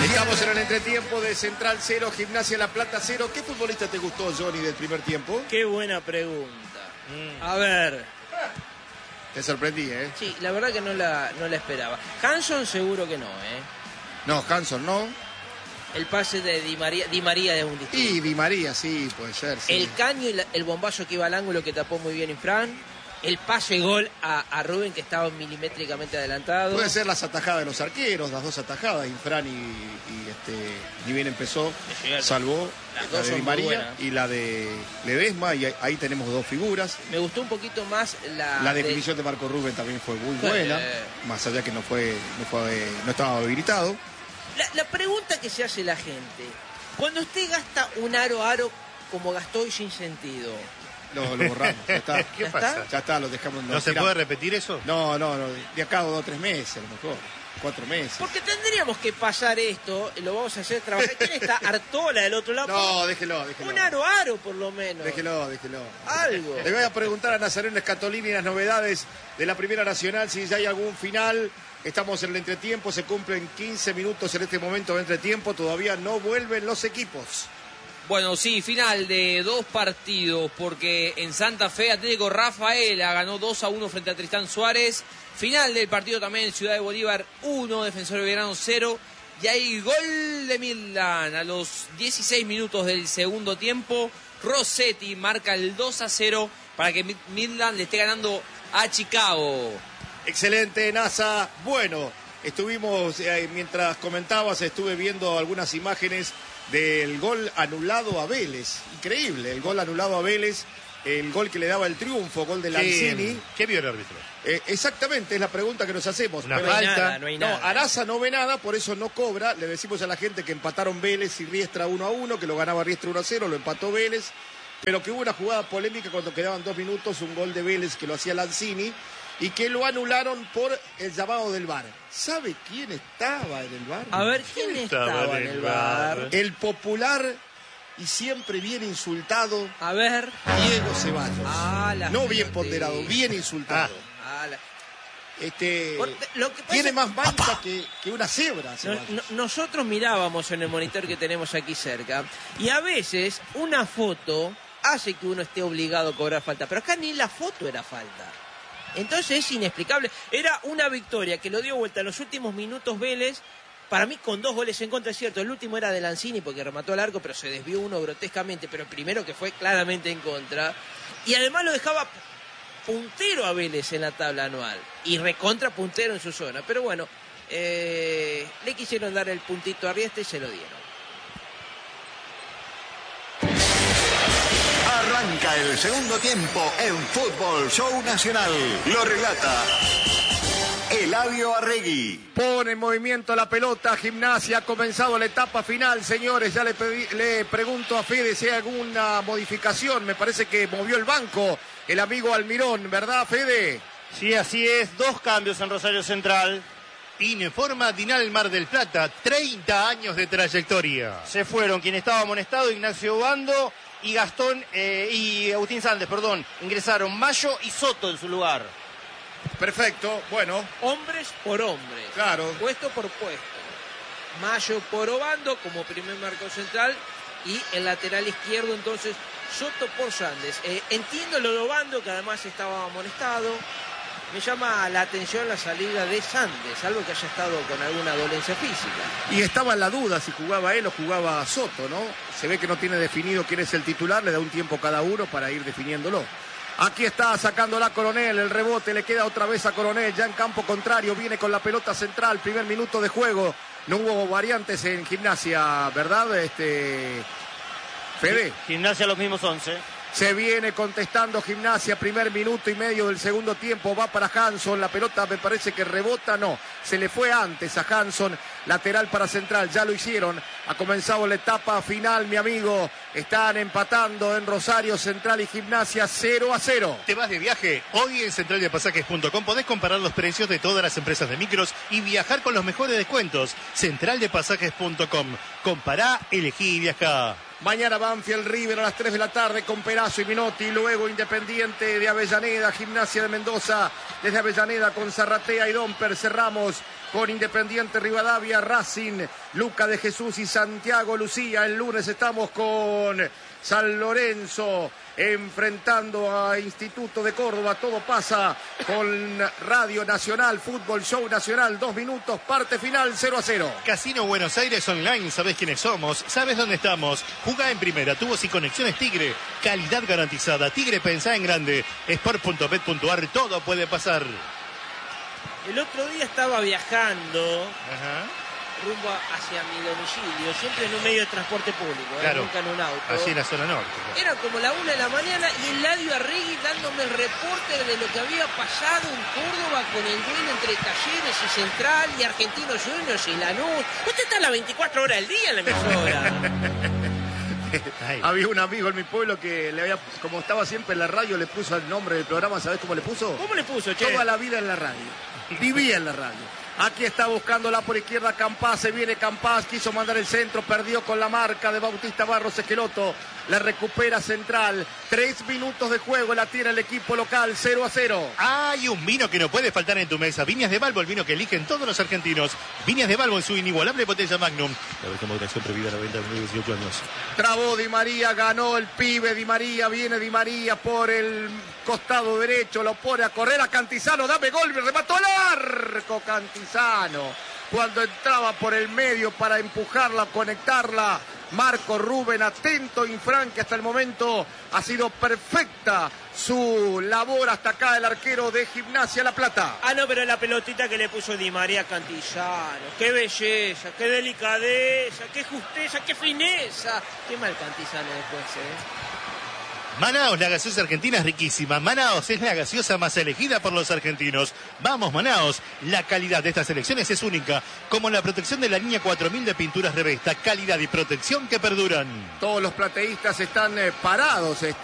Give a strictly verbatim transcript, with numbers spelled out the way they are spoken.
Estamos en el entretiempo de Central cero, Gimnasia La Plata cero. ¿Qué futbolista te gustó, Johnny, del primer tiempo? Qué buena pregunta. Mm. A ver. Te sorprendí, ¿eh? Sí, la verdad que no la, no la esperaba. Hanson seguro que no, ¿eh? No, Hanson no. El pase de Di María, Di María de un distinto. Y Di María, sí, puede ser. Sí. El caño y la, el bombazo que iba al ángulo que tapó muy bien Infran. El pase gol a, a Rubén, que estaba milimétricamente adelantado. Puede ser las atajadas de los arqueros, las dos atajadas, Infran y, y este, ni bien empezó, salvó las la dos de Di María buenas. Y la de Ledesma, y ahí tenemos dos figuras. Me gustó un poquito más la... La definición de, de Marco Rubén también fue muy buena, eh... más allá que no fue, no fue, no estaba habilitado. La, la pregunta que se hace la gente, cuando usted gasta un aro aro como gastó hoy sin sentido... Lo, lo borramos, ya está. ¿Qué ¿Ya pasa? está? Ya está, lo dejamos. ¿No se puede repetir eso? No, no, no, de acá a dos o tres meses, a lo mejor. Cuatro meses. Porque tendríamos que pasar esto, lo vamos a hacer trabajar. ¿Quién está? Artola del otro lado. No, déjelo, déjelo. Un aro aro, por lo menos. Déjelo, déjelo. Algo. Le voy a preguntar a Nazareno Escatolini las novedades de la Primera Nacional, si ya hay algún final. Estamos en el entretiempo, se cumplen quince minutos en este momento de entretiempo, todavía no vuelven los equipos. Bueno, sí, final de dos partidos, porque en Santa Fe Atlético Rafaela ganó dos a uno frente a Tristán Suárez. Final del partido también en Ciudad de Bolívar uno, Defensor de Belgrano cero. Y hay gol de Midland a los dieciséis minutos del segundo tiempo. Rossetti marca el dos a cero para que Midland le esté ganando a Chicago. Excelente, NASA. Bueno, estuvimos, eh, mientras comentabas, estuve viendo algunas imágenes del gol anulado a Vélez. Increíble, el gol anulado a Vélez, el gol que le daba el triunfo, gol de Lanzini. ¿Qué, ¿qué vio el árbitro? Eh, exactamente, es la pregunta que nos hacemos. Una Pero falta. No hay nada, no hay nada. No, Araza no ve nada, por eso no cobra. Le decimos a la gente que empataron Vélez y Riestra uno a uno, que lo ganaba Riestra uno a cero, lo empató Vélez, pero que hubo una jugada polémica cuando quedaban dos minutos, un gol de Vélez que lo hacía Lanzini, y que lo anularon por el llamado del V A R. ¿Sabe quién estaba en el V A R? A ver, ¿quién, ¿Quién estaba, estaba en el V A R? El popular y siempre bien insultado A ver. Diego Ceballos. Ah, la no bien gente. ponderado, bien insultado. Ah, la... Este, lo que pasa... tiene más mancha que, que una cebra. No, no, nosotros mirábamos en el monitor que tenemos aquí cerca y a veces una foto hace que uno esté obligado a cobrar falta, pero acá ni la foto era falta. Entonces es inexplicable. Era una victoria que lo dio vuelta en los últimos minutos Vélez, para mí con dos goles en contra, es cierto. El último era de Lanzini porque remató al arco, pero se desvió uno grotescamente, pero el primero que fue claramente en contra. Y además lo dejaba puntero a Vélez en la tabla anual y recontra puntero en su zona. Pero bueno, eh, le quisieron dar el puntito a Riestra y se lo dieron. Arranca el segundo tiempo en Fútbol Show Nacional. Lo relata Eladio Arregui. Pone en movimiento la pelota, Gimnasia, ha comenzado la etapa final, señores. Ya le, pedí, le pregunto a Fede si hay alguna modificación. Me parece que movió el banco el amigo Almirón, ¿verdad, Fede? Sí, así es. Dos cambios en Rosario Central. Informa Dinal Mar del Plata, treinta años de trayectoria. Se fueron quien estaba amonestado, Ignacio Bando, y Gastón eh, y Agustín Sández, perdón. Ingresaron Mayo y Soto en su lugar. Perfecto, bueno. Hombres por hombres. Claro. Puesto por puesto. Mayo por Obando como primer marco central y el lateral izquierdo entonces Soto por Sández. Eh, entiendo lo de Obando, que además estaba amonestado. Me llama la atención la salida de Sández, algo que haya estado con alguna dolencia física. Y estaba en la duda si jugaba él o jugaba Soto, ¿no? Se ve que no tiene definido quién es el titular, le da un tiempo cada uno para ir definiéndolo. Aquí está sacándola Coronel, el rebote le queda otra vez a Coronel, ya en campo contrario, viene con la pelota central, primer minuto de juego. No hubo variantes en Gimnasia, ¿verdad? Este Fede. Gimnasia los mismos once. Se viene contestando Gimnasia, primer minuto y medio del segundo tiempo, va para Hanson, la pelota me parece que rebota, no, se le fue antes a Hanson, lateral para Central, ya lo hicieron, ha comenzado la etapa final, mi amigo, están empatando en Rosario Central y Gimnasia cero a cero. ¿Te vas de viaje? Hoy en central de pasajes punto com podés comparar los precios de todas las empresas de micros y viajar con los mejores descuentos. central de pasajes punto com, compará, elegí y viajá. Mañana Banfield River a las tres de la tarde con Perazo y Minotti, luego Independiente de Avellaneda, Gimnasia de Mendoza, desde Avellaneda con Zarratea y Domper, cerramos con Independiente Rivadavia, Racing, Luca de Jesús y Santiago Lucía. El lunes estamos con San Lorenzo enfrentando a Instituto de Córdoba. Todo pasa con Radio Nacional, Fútbol Show Nacional. Dos minutos, parte final, cero a cero. Casino Buenos Aires Online, sabes quiénes somos, sabes dónde estamos. Jugá en primera, tubos y conexiones Tigre. Calidad garantizada. Tigre, pensá en grande. sport punto bet punto ar, todo puede pasar. El otro día estaba viajando Ajá. rumbo hacia mi domicilio, siempre en un medio de transporte público, Claro. ¿eh? Nunca en un auto. Allí en la zona norte. Claro. Era como la una de la mañana y el Eladio Arregui dándome el reporte de lo que había pasado en Córdoba con el duelo entre Talleres y Central y Argentinos Juniors y Lanús. Usted está a las veinticuatro horas del día en la emisora. Ay. Había un amigo en mi pueblo que le había, como estaba siempre en la radio, le puso el nombre del programa. ¿Sabés cómo le puso? ¿Cómo le puso, che? Toda la vida en la radio. Vivía en la radio. Aquí está buscándola por izquierda Campás, se viene Campás, quiso mandar el centro, perdió con la marca de Bautista Barros Esqueloto, la recupera Central, tres minutos de juego, la tiene el equipo local, cero a cero. Hay un vino que no puede faltar en tu mesa. Viñas de Balbo, el vino que eligen todos los argentinos. Viñas de Balbo en su inigualable botella Magnum. La versión moderación prohibida a la venta de menores de dieciocho años. Trabó Di María, ganó el pibe Di María, viene Di María por el costado derecho, lo pone a correr a Cantizano, dame gol, me remató el arco Cantizano. Cuando entraba por el medio para empujarla, conectarla, Marco Rubén, atento Infran, que hasta el momento ha sido perfecta su labor hasta acá el arquero de Gimnasia La Plata. Ah, no, pero la pelotita que le puso Di María a Cantizano. Qué belleza, qué delicadeza, qué justeza, qué fineza. Qué mal Cantizano después, ¿eh? Manaos, la gaseosa argentina es riquísima. Manaos es la gaseosa más elegida por los argentinos. Vamos, Manaos. La calidad de estas selecciones es única, como la protección de la línea cuatro mil de pinturas Revesta. Calidad y protección que perduran. Todos los plateístas están eh, parados.